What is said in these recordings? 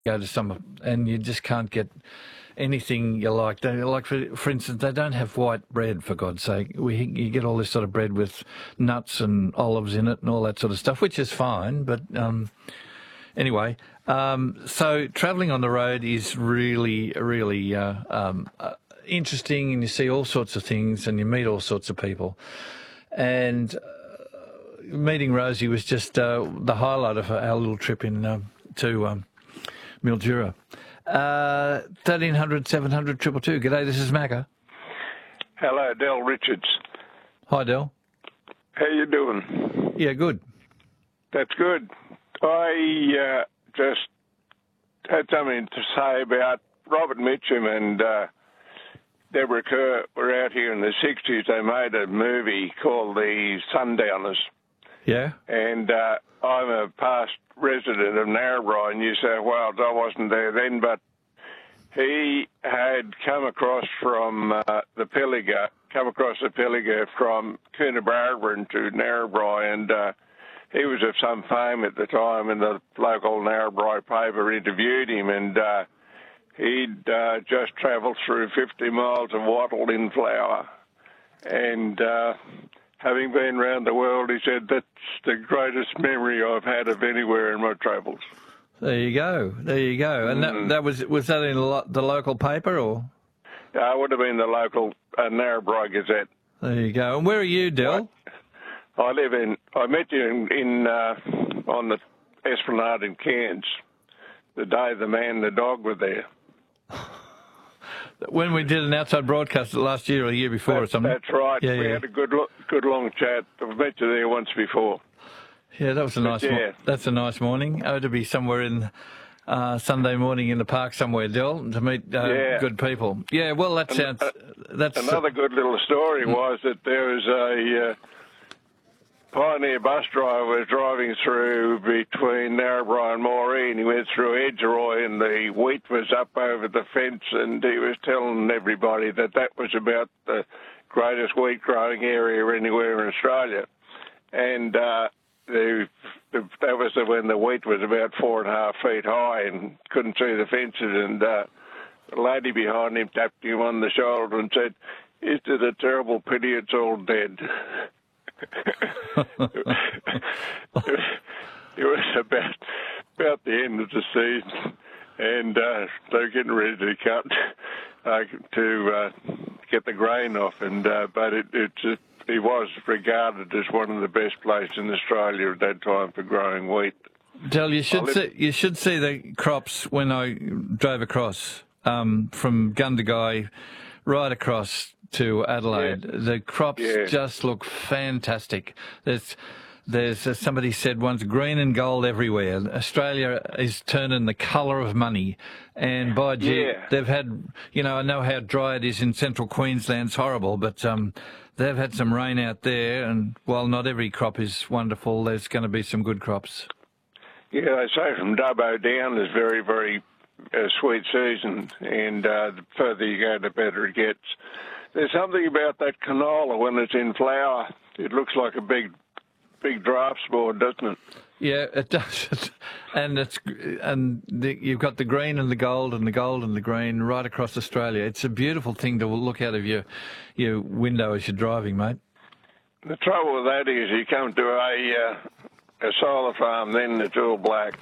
go to some, and you just can't get anything you like. Like for instance, they don't have white bread, for God's sake. You get all this sort of bread with nuts and olives in it and all that sort of stuff, which is fine. But anyway, so travelling on the road is really, really interesting, and you see all sorts of things and you meet all sorts of people. And meeting Rosie was just the highlight of our little trip to Mildura. 1300 700 222. G'day, this is Macca. Hello, Del Richards. Hi, Del. How you doing? Yeah, good. That's good. I just had something to say about Robert Mitchum and Deborah Kerr were out here in the 60s. They made a movie called The Sundowners. Yeah. And I'm a past resident of Narrabri in New South Wales. I wasn't there then, but he had come across from the Pilliga from Coonabarabran to Narrabri, and he was of some fame at the time, and the local Narrabri paper interviewed him, and he'd just travelled through 50 miles of wattle in flower, and having been around the world, he said, that's the greatest memory I've had of anywhere in my travels. There you go. There you go. And that was that in the local paper, or? It would have been the local Narrabri Gazette. There you go. And where are you, Del? I met you in on the Esplanade in Cairns the day the man and the dog were there. When we did an outside broadcast last year or the year before or something. That's right. Yeah, we had a good long chat. I've met you there once before. Yeah, that was a nice. That's a nice morning. To be somewhere in Sunday morning in the park somewhere, Del, to meet good people. Yeah, well, that's another good little story was that there was a pioneer bus driver was driving through between Narrabri and Moree, and he went through Edgeroy, and the wheat was up over the fence, and he was telling everybody that was about the greatest wheat growing area anywhere in Australia. And that was when the wheat was about 4.5 feet high and couldn't see the fences, and the lady behind him tapped him on the shoulder and said, "Isn't it a terrible pity it's all dead?" It was about the end of the season, and they're getting ready to cut to get the grain off, and but it was regarded as one of the best places in Australia at that time for growing wheat. Del, you should see the crops when I drove across from Gundagai right across to Adelaide. Yeah. The crops just look fantastic. There's somebody said once, green and gold everywhere. Australia is turning the colour of money, and by gee, they've had, I know how dry it is in central Queensland. It's horrible, but they've had some rain out there, and while not every crop is wonderful, there's going to be some good crops. Yeah, they say from Dubbo down is very, very sweet season, and the further you go, the better it gets. There's something about that canola when it's in flower. It looks like a big drafts board, doesn't it? Yeah, it does. And you've got the green and the gold and the gold and the green right across Australia. It's a beautiful thing to look out of your window as you're driving, mate. The trouble with that is you come to a solar farm, then it's all black.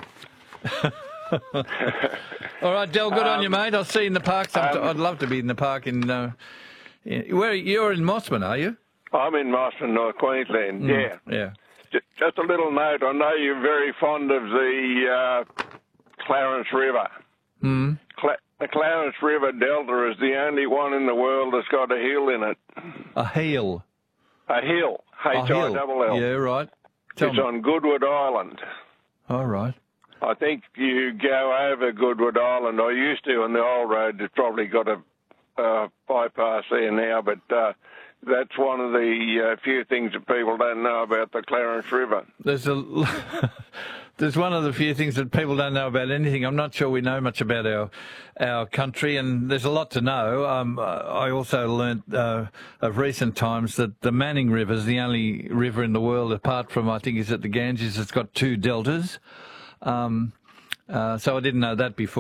All right, Del, good on you, mate. I'll see you in the park sometime. I'd love to be in the park where you're in Mossman, are you? I'm in Mossman, North Queensland. Yeah. Just a little note. I know you're very fond of the Clarence River. Mm. The Clarence River Delta is the only one in the world that's got a hill in it. A hill? A hill. H-I-L-L. Yeah, right. It's on Goodwood Island. All right. I think you go over Goodwood Island. I used to on the old road. It's probably got a bypass there now, but that's one of the few things that people don't know about the Clarence River. There's one of the few things that people don't know about anything. I'm not sure we know much about our country, and there's a lot to know. I also learnt of recent times that the Manning River is the only river in the world, apart from, I think, is it the Ganges, that's got two deltas. So I didn't know that before.